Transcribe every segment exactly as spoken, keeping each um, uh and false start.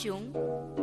熊。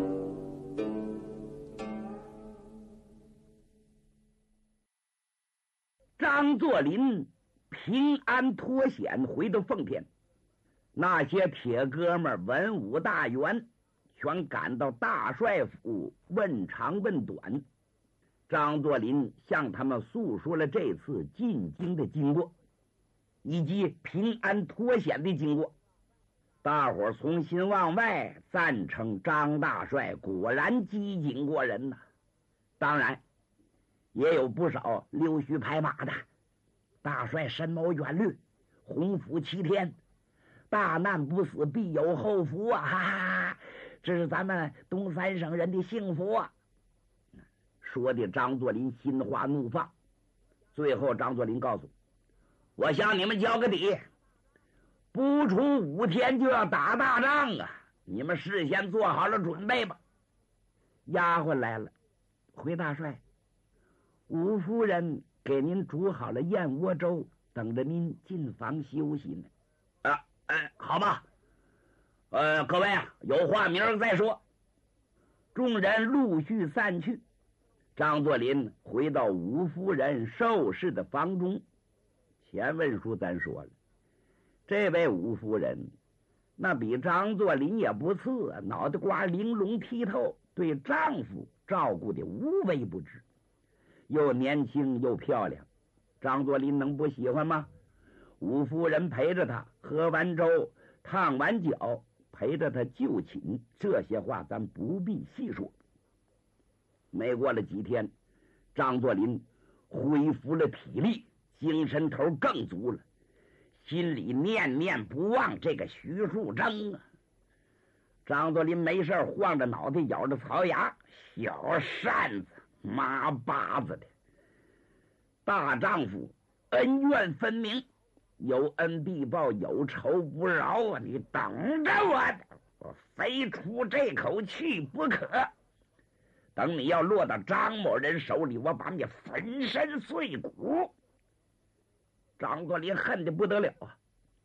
张作霖平安脱险回到奉天，那些铁哥们文武大员全赶到大帅府问长问短。张作霖向他们诉说了这次进京的经过，以及平安脱险的经过。大伙儿从心往外赞成张大帅果然机警过人呐、啊。当然也有不少溜须拍马的，大帅深谋远虑，鸿福齐天，大难不死必有后福啊！哈哈，这是咱们东三省人的幸福啊！说的张作霖心花怒放。最后张作霖告诉我，向你们交个底，不出五天就要打大仗啊，你们事先做好了准备吧。丫鬟来了，回大帅，吴夫人给您煮好了燕窝粥，等着您进房休息呢。啊，哎，好吧。呃，各位啊，有话明儿再说。众人陆续散去，张作霖回到吴夫人受侍的房中。前文书咱说了，这位吴夫人那比张作霖也不次，脑袋瓜玲珑剔透，对丈夫照顾的无微不至，又年轻又漂亮，张作霖能不喜欢吗？吴夫人陪着他喝完粥，烫完脚，陪着他就寝，这些话咱不必细说。没过了几天，张作霖恢复了体力，精神头更足了，心里念念不忘这个徐树铮啊。张作霖没事晃着脑袋，咬着槽牙，小扇子妈巴子的。大丈夫恩怨分明，有恩必报，有仇不饶啊！你等着我，我非出这口气不可。等你要落到张某人手里，我把你粉身碎骨。张作霖恨得不得了啊！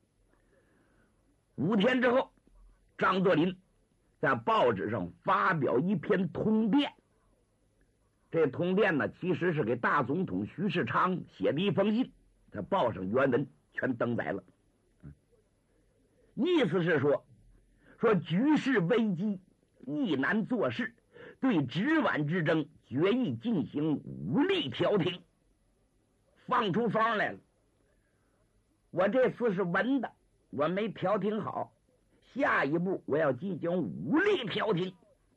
五天之后，张作霖在报纸上发表一篇通电。这通电呢，其实是给大总统徐世昌写的一封信，在报上原文全登载了。意思是说，说局势危机，亦难做事，对直皖之争决议进行武力调停，放出风来了。我这次是文的，我没调停好，下一步我要进行武力调停。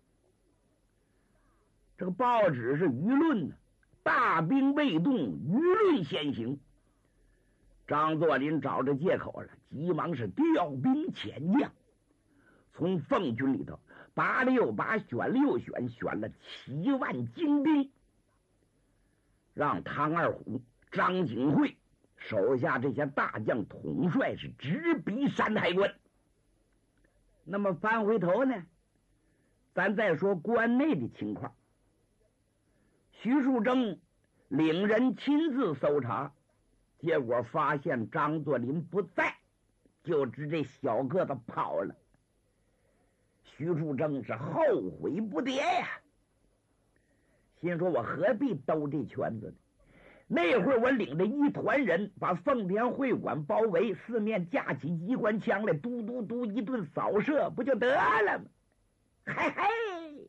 这个报纸是舆论呢，大兵未动，舆论先行。张作霖找着借口了，急忙是调兵遣将，从奉军里头拔了又拔，选了又选，选了七万精兵，让唐二虎、张景惠手下这些大将统帅是直逼山海关。那么翻回头呢，咱再说关内的情况。徐树铮领人亲自搜查，结果发现张作霖不在，就知这小个子跑了。徐树铮是后悔不迭呀，心说我何必兜这圈子呢？那会儿我领着一团人把奉天会馆包围，四面架起机关枪来，嘟嘟嘟一顿扫射，不就得了吗？嘿嘿，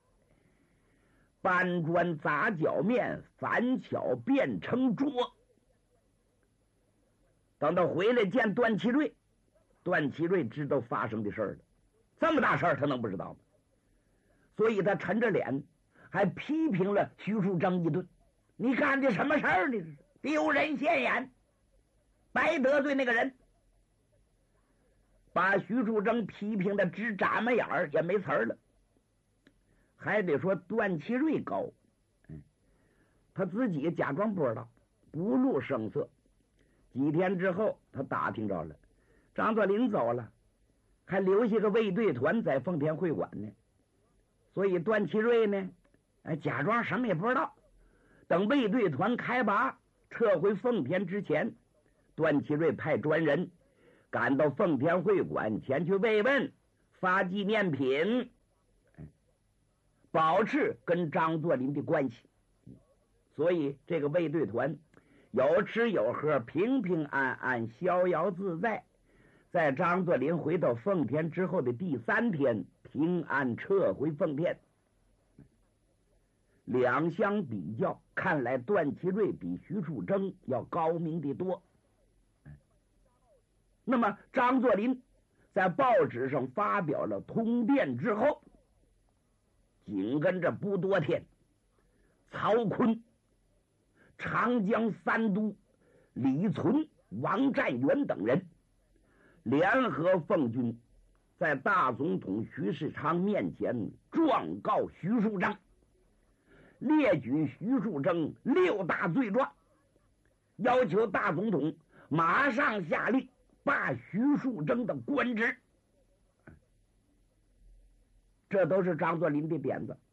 搬砖砸脚面，反巧变成桌。等到回来见段祺瑞，段祺瑞知道发生的事儿了，这么大事儿他能不知道吗？所以他沉着脸还批评了徐树铮一顿。你干的什么事儿呢？丢人现眼，白得罪那个人。把徐树铮批评的直眨巴眼儿，也没词儿了。还得说段祺瑞高，嗯，他自己假装不知道，不露声色。几天之后，他打听着了，张作霖走了，还留下个卫队团在奉天会馆呢。所以段祺瑞呢，哎，假装什么也不知道。等卫队团开拔撤回奉天之前，段祺瑞派专人赶到奉天会馆前去慰问，发纪念品， 保持跟张作霖的关系。所以这个卫队团有吃有喝，平平安安，逍遥自在。在张作霖回到奉天之后的第三天，平安撤回奉天。两相比较，看来段祺瑞比徐树铮要高明得多。那么张作霖在报纸上发表了通电之后，紧跟着不多天，曹锟、长江三都李存、王占元等人联合奉军，在大总统徐世昌面前状告徐树铮，列举徐树铮六大罪状，要求大总统马上下令罢徐树铮的官职。这都是张作霖的点子。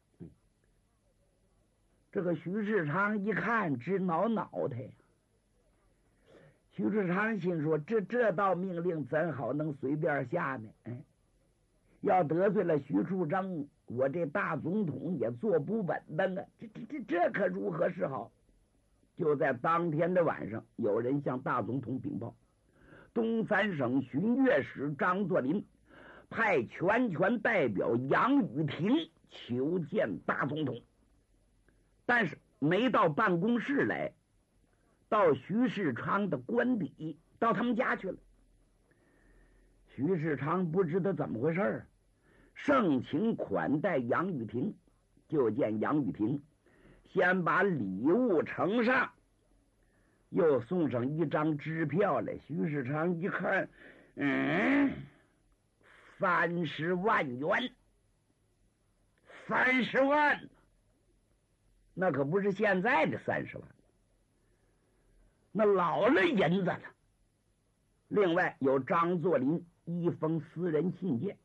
这个徐世昌一看直挠脑袋呀。徐世昌心说，这这道命令怎好能随便下呢？哎，要得罪了徐树铮，我这大总统也坐不稳当啊！这这这这可如何是好？就在当天的晚上，有人向大总统禀报，东三省巡阅使张作霖派全权代表杨雨婷求见大总统，但是没到办公室来，到徐世昌的官邸，到他们家去了。徐世昌不知道怎么回事，盛情款待杨雨婷。就见杨雨婷先把礼物呈上，又送上一张支票来。徐世昌一看，嗯，三十万元，三十万，那可不是现在的三十万，那老了银子了。另外有张作霖一封私人信件。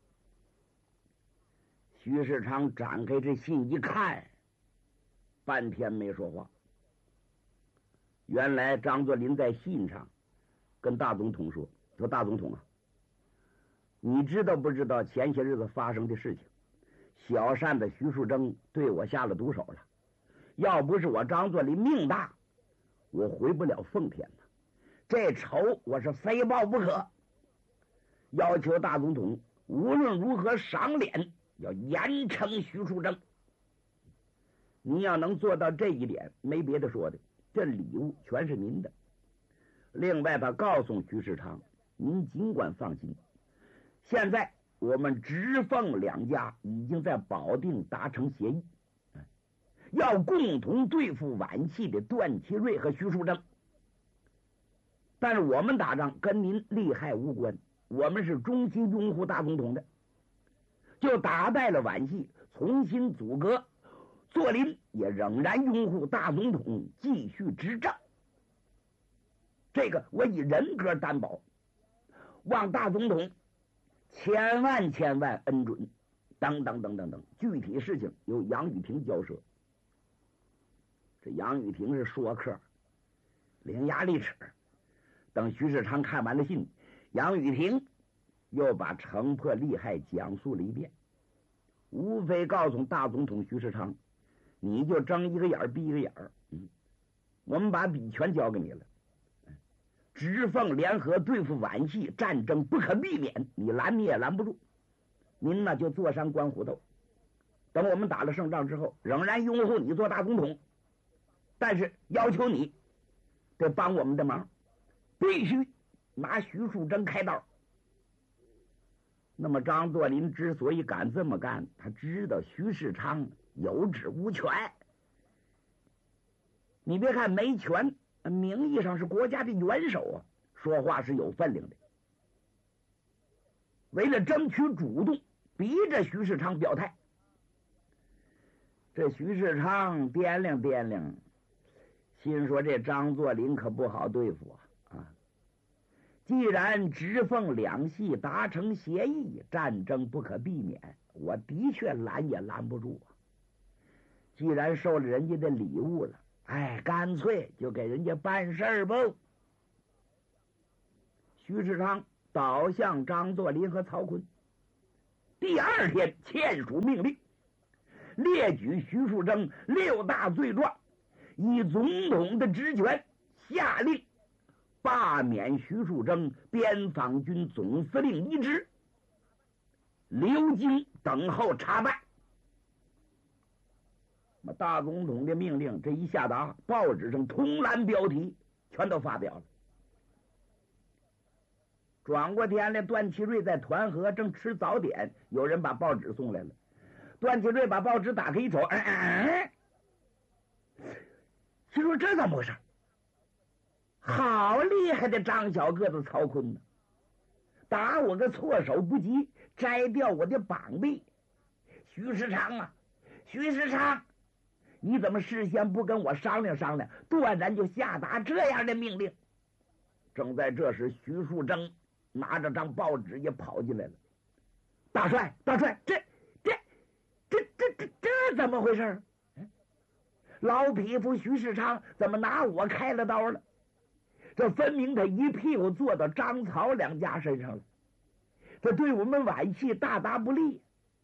徐世昌展开这信一看，半天没说话。原来张作霖在信上跟大总统说：“说大总统啊，你知道不知道前些日子发生的事情？小善的徐树铮对我下了毒手了。要不是我张作霖命大，我回不了奉天了。这仇我是非报不可。要求大总统无论如何赏脸，要严惩徐树铮。你要能做到这一点，没别的说的，这礼物全是您的。另外他告诉徐世昌，您尽管放心，现在我们直奉两家已经在保定达成协议，要共同对付皖系的段祺瑞和徐树铮。但是我们打仗跟您利害无关，我们是衷心拥护大总统的，就打败了皖系，重新组阁。作霖也仍然拥护大总统继续执政，这个我以人格担保，望大总统千万千万恩准，等等等等等。具体事情由杨雨婷交涉。这杨雨婷是说客，伶牙俐齿。等徐世昌看完了信，杨雨婷又把城破利害讲述了一遍，无非告诉大总统徐世昌，你就睁一个眼闭一个眼儿，嗯，我们把笔权交给你了。直奉联合对付皖系，战争不可避免，你拦你也拦不住。您呢就坐山观虎斗，等我们打了胜仗之后，仍然拥护你做大总统，但是要求你得帮我们的忙，必须拿徐树铮开刀。那么张作霖之所以敢这么干，他知道徐世昌有职无权。你别看没权，名义上是国家的元首啊，说话是有分量的。为了争取主动，逼着徐世昌表态。这徐世昌掂量掂量，心说这张作霖可不好对付啊！啊，既然直奉两系达成协议，战争不可避免，我的确拦也拦不住啊。既然受了人家的礼物了，哎，干脆就给人家办事儿不。徐世昌倒向张作霖和曹锟，第二天签署命令， 列举徐树铮六大罪状，以总统的职权下令罢免徐树铮边防军总司令一职，留京等候查办。那大总统的命令这一下达，报纸上通栏标题全都发表了。转过天来，段祺瑞在团河正吃早点，有人把报纸送来了。段祺瑞把报纸打开一瞅，嗯嗯，心说这怎么回事？好厉害的张小个子曹锟呢！打我个措手不及，摘掉我的膀臂。徐世昌啊，徐世昌，你怎么事先不跟我商量商量，断然就下达这样的命令？正在这时，徐树铮拿着张报纸也跑进来了。大帅，大帅，这这这这这这怎么回事？老匹夫徐世昌怎么拿我开了刀了？这分明他一屁股坐到张曹两家身上了，这对我们皖系大大不利。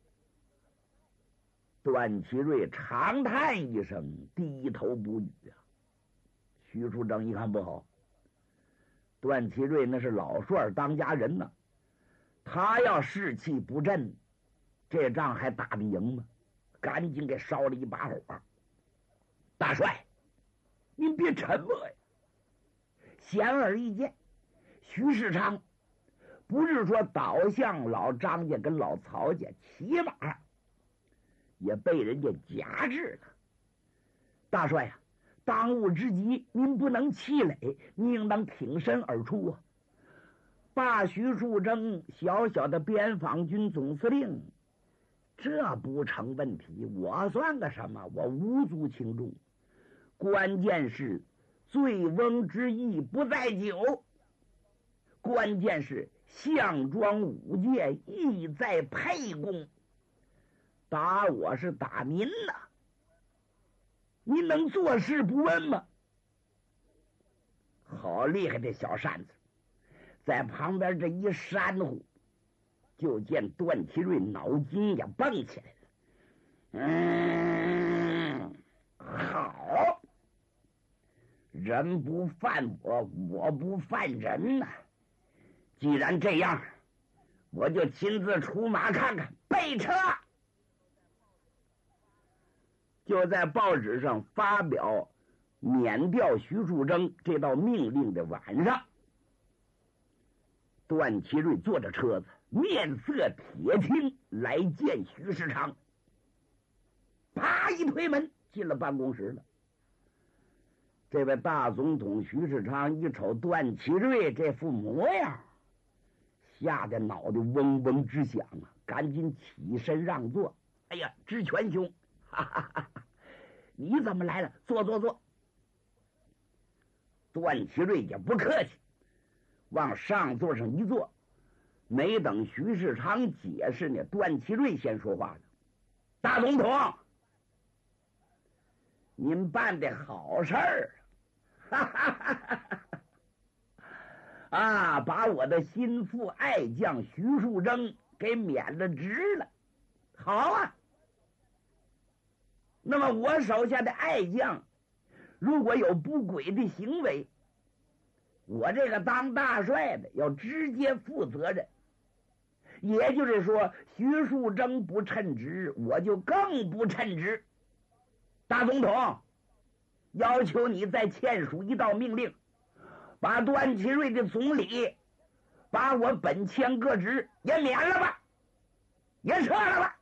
段祺瑞长叹一声，低头不语啊。徐树铮一看不好，段祺瑞那是老帅当家人呢，他要士气不振，这仗还打得赢吗？赶紧给烧了一把火。大帅，您别沉默呀！显而易见，徐世昌不是说倒向老张家跟老曹家，起码也被人家夹制了。大帅呀、啊，当务之急，您不能气馁，您应当挺身而出啊！罢徐树铮小小的边防军总司令，这不成问题。我算个什么？我无足轻重。关键是醉翁之意不在酒，关键是项庄舞剑意在沛公。打我是打您呐，您能坐视不闻吗？好厉害的小扇子，在旁边这一煽呼，就见段祺瑞脑筋也蹦起来了。嗯，好，人不犯我，我不犯人呐、啊。既然这样，我就亲自出马看看。备车！就在报纸上发表免调徐树铮这道命令的晚上，段祺瑞坐着车子，面色铁青来见徐世昌。啪一推门，进了办公室了。这位大总统徐世昌一瞅段祺瑞这副模样，吓得脑袋嗡嗡直响啊，赶紧起身让座。哎呀，知权兄，哈哈哈哈，你怎么来了？坐坐坐。段祺瑞也不客气，往上座上一坐。没等徐世昌解释呢，段祺瑞先说话了：“大总统，您办的好事儿，哈哈哈哈哈！啊，把我的心腹爱将徐树铮给免了职了，好啊。那么我手下的爱将如果有不轨的行为，我这个当大帅的要直接负责任。也就是说，徐树铮不称职，我就更不称职。大总统，要求你再签署一道命令，把段祺瑞的总理，把我本签各职也免了吧，也撤了吧。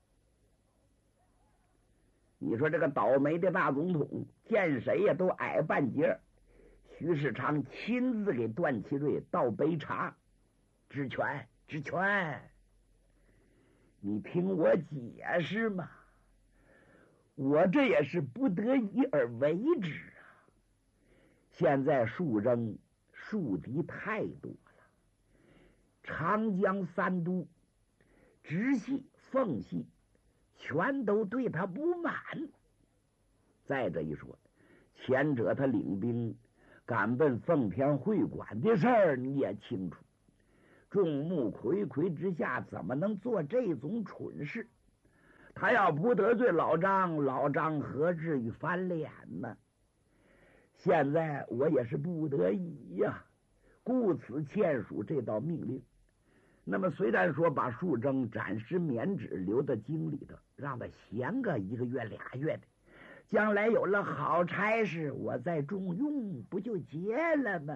你说这个倒霉的大总统见谁呀都矮半截。徐世昌亲自给段祺瑞倒杯茶，知权知权，你听我解释嘛，我这也是不得已而为之啊。现在树铮树敌太多了，长江三都、直系、奉系全都对他不满。再者一说，前者他领兵赶奔奉天会馆的事儿你也清楚，众目睽睽之下怎么能做这种蠢事？ 他要不得罪老张，老张何至于翻脸呢？现在我也是不得已呀，故此签署这道命令。那么虽然说把树征暂时免职，留在京里头，让他闲个一个月俩月的，将来有了好差事，我再重用，不就结了吗？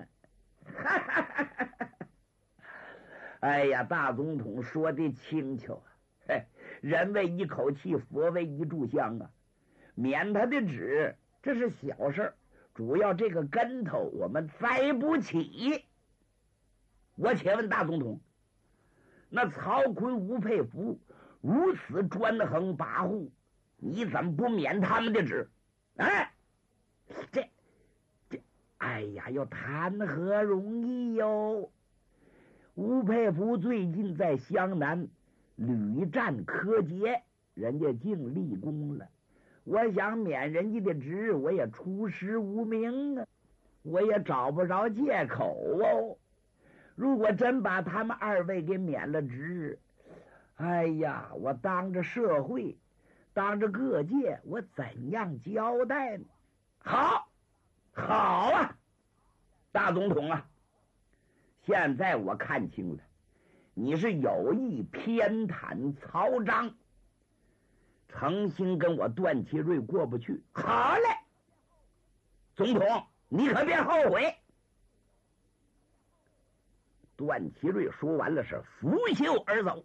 哎呀，大总统说的轻巧啊！嘿，人为一口气，佛为一炷香啊！免他的职，这是小事儿，主要这个跟头我们栽不起。我且问大总统，那曹锟、吴佩孚如此专横跋扈，你怎么不免他们的职？哎，这这，哎呀，要谈何容易哟！吴佩孚最近在湘南屡战苛捷，人家竟立功了。我想免人家的职，我也出师无名啊，我也找不着借口哦。如果真把他们二位给免了职，哎呀，我当着社会，当着各界，我怎样交代呢？好，好啊，大总统啊！现在我看清了，你是有意偏袒曹彰，诚心跟我段祺瑞过不去。好嘞，总统，你可别后悔。段祺瑞说完了，是拂袖而走。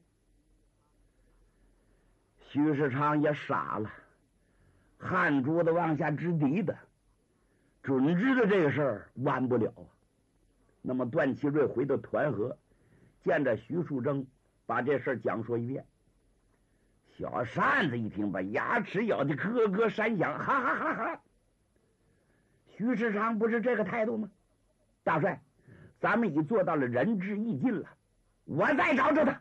徐世昌也傻了，汗珠子往下直滴的，准知道这个事儿完不了啊。那么段祺瑞回到团河，见着徐树铮，把这事儿讲说一遍。小扇子一听，把牙齿咬得咯咯闪响，哈哈哈哈！徐世昌不是这个态度吗？大帅，咱们已做到了仁至义尽了，我再找找他。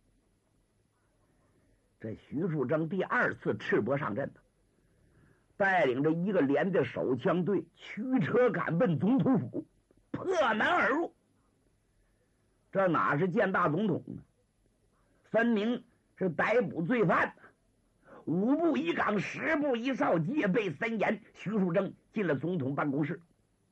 这徐树铮第二次赤膊上阵了，带领着一个连的手枪队驱车赶奔总统府，破门而入。这哪是见大总统呢？分明是逮捕罪犯。五步一岗，十步一哨，戒备森严。徐树铮进了总统办公室。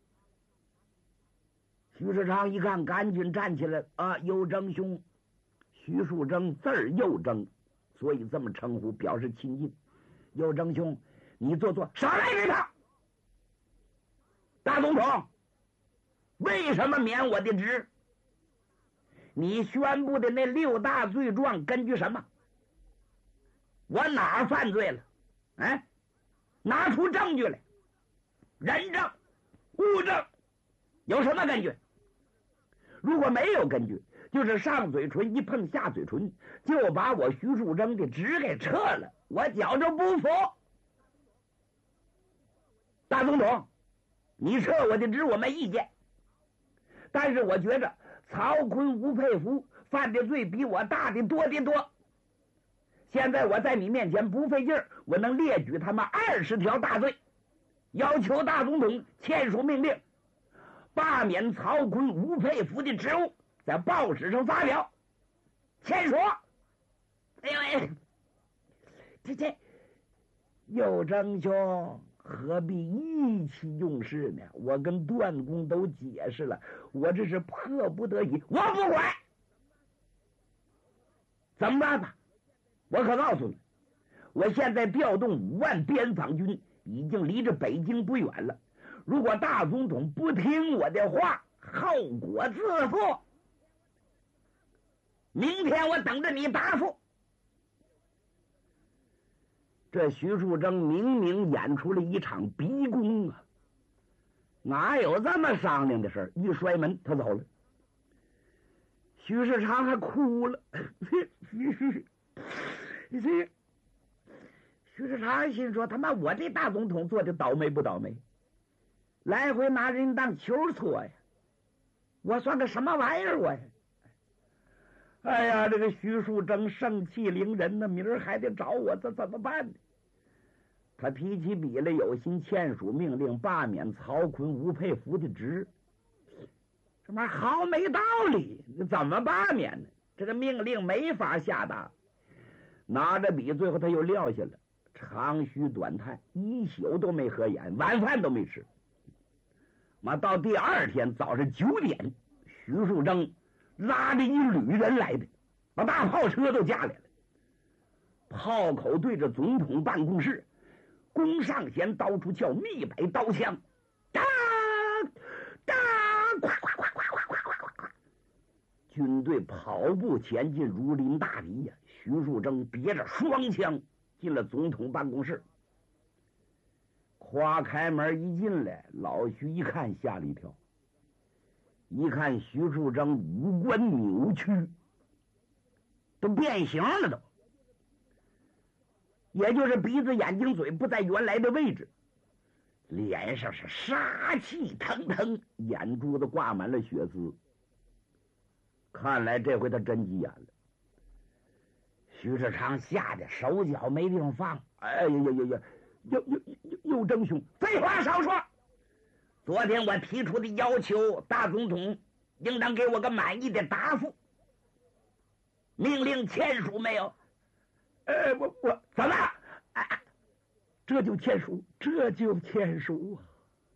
徐世昌一看，赶紧站起来啊！右征兄，徐树铮字儿右征，所以这么称呼，表示亲近。右征兄，你坐坐，少来这套。大总统，为什么免我的职？你宣布的那六大罪状根据什么？我哪儿犯罪了？哎，拿出证据来，人证、物证，有什么根据？如果没有根据，就是上嘴唇一碰下嘴唇，就把我徐树铮的职给撤了，我觉着不服。大总统，你撤我的职我没意见，但是我觉着曹锟、吴佩孚犯的罪比我大的多的多。现在我在你面前不费劲儿，我能列举他们二十条大罪，要求大总统签署命令，罢免曹锟、吴佩孚的职务，在报纸上发表，签署。哎呦，这这，右征兄何必意气用事呢？我跟段公都解释了，我这是迫不得已，我不管，怎么办吧？我可告诉你，我现在调动五万边防军，已经离着北京不远了。如果大总统不听我的话，后果自负。明天我等着你答复。这徐树铮明明演出了一场逼宫啊，哪有这么商量的事儿？一摔门，他走了。徐世昌还哭了。徐世昌心说：“他妈，我这大总统做的倒霉不倒霉？来回拿人当球搓呀！我算个什么玩意儿我呀？”哎呀，这个徐树铮盛气凌人呢，明儿还得找我，这怎么办呢？他提起笔来，有心签署命令，罢免曹锟、吴佩孚的职。这玩意儿好没道理，怎么罢免呢？这个命令没法下达。 拿着笔，最后他又撂下了，长吁短叹，一宿都没合眼，晚饭都没吃。妈，到第二天早上九点，徐树铮拉着一旅人来的，把大炮车都架来了，炮口对着总统办公室，弓上弦，刀出鞘，密摆刀枪，哒哒，咵咵咵咵咵咵咵咵，军队跑步前进，如临大敌呀！徐树铮别着双枪进了总统办公室，夸开门一进来，老徐一看吓了一跳，一看徐树铮五官扭曲，都变形了都，也就是鼻子眼睛嘴不在原来的位置，脸上是杀气腾腾，眼珠子挂满了血丝，看来这回他真急眼了。徐世昌吓得手脚没地方放，哎呀呀呀呀，又又又又争兄，废话少说，昨天我提出的要求，大总统应当给我个满意的答复。命令签署没有？呃，我我怎么？哎，这就签署，这就签署啊！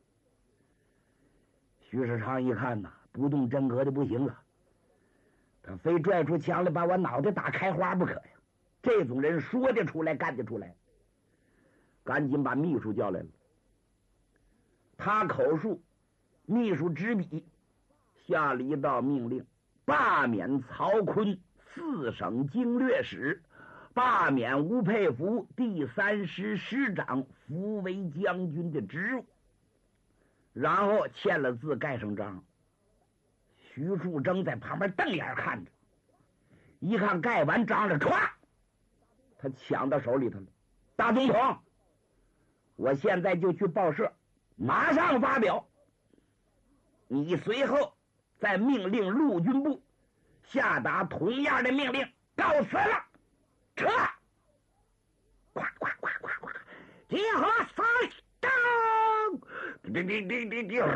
徐世昌一看呐，不动真格的不行了，他非拽出枪来把我脑袋打开花不可呀！这种人说得出来，干得出来，赶紧把秘书叫来了。他口述，秘书执笔，下了一道命令：罢免曹锟四省经略使，罢免吴佩孚第三师师长、扶为将军的职务。然后签了字，盖上章。徐树铮在旁边瞪眼看着，一看盖完章了，歘，他抢到手里头了。大总统，我现在就去报社，马上发表。你随后再命令陆军部下达同样的命令。告辞了，撤！咵咵咵咵咵，集合三登！滴滴滴滴滴！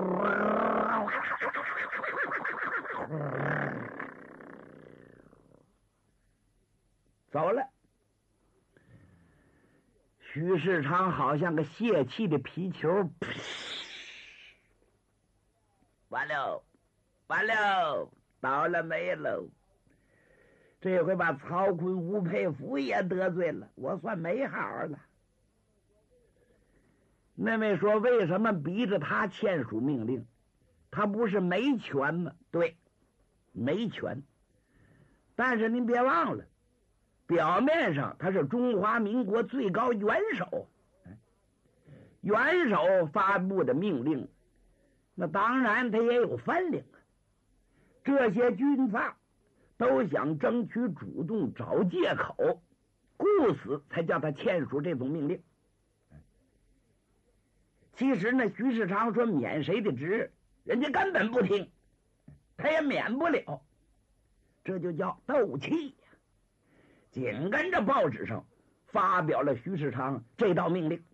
走了。徐世昌好像个泄气的皮球，完了，完了，倒了霉喽！这回把曹锟、吴佩孚也得罪了，我算没好了。那位说，为什么逼着他签署命令？他不是没权吗？对，没权。但是您别忘了，表面上他是中华民国最高元首，元首发布的命令，那当然他也有分量啊。这些军阀都想争取主动，找借口，故此才叫他签署这种命令。其实呢，徐世昌说免谁的职，人家根本不听，他也免不了，这就叫斗气呀。紧跟着报纸上发表了徐世昌这道命令。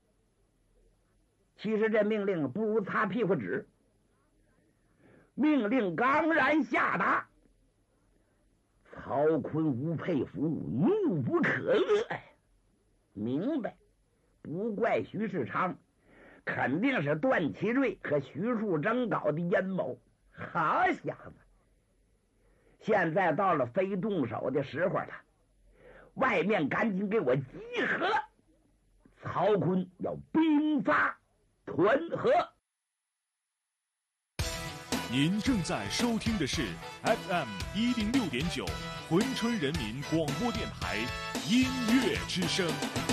其实这命令不如擦屁股纸。命令刚然下达，曹锟、吴佩孚怒不可遏呀，明白，不怪徐世昌，肯定是段祺瑞和徐树铮搞的阴谋。好小子，现在到了非动手的时候了，外面赶紧给我集合，曹锟要兵发屯河。 您正在收听的是 F M 一零六点九，珲春人民广播电台音乐之声。